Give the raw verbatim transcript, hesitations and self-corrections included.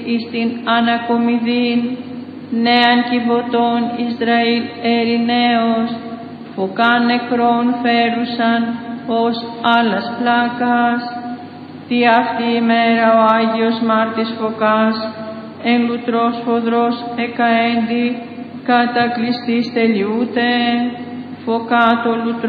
εις την ανακομιδήν, νέαν κυβωτών Ισραήλ ερηναίος, φωκάν νεκρών φέρουσαν ως άλλας πλάκας. Τι αυτή η μέρα ο Άγιος Μάρτης Φωκάς, εν λουτρός φοδρός εκαέντη, κατακλειστής τελειούται, φωκά το λουτρό